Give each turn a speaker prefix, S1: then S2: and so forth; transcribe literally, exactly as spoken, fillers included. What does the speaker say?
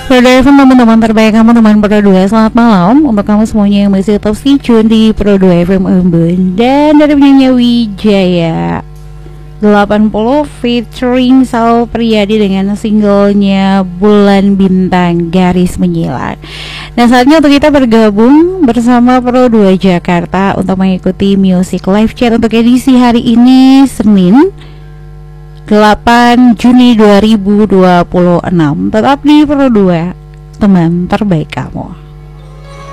S1: Pro dua F M, teman-teman terbaik kamu, teman Pro dua. Selamat malam untuk kamu semuanya yang masih tetap stay tune di Pro dua F M Embun. Dan dari penyanyi Wijaya delapan puluh featuring Sal Priadi dengan singlenya Bulan Bintang Garis Menyilang. Dan saatnya untuk kita bergabung bersama Pro dua Jakarta untuk mengikuti Music Live Chat untuk edisi hari ini, Senin delapan Juni dua ribu dua puluh enam. Tetap di Pro dua, teman terbaik kamu.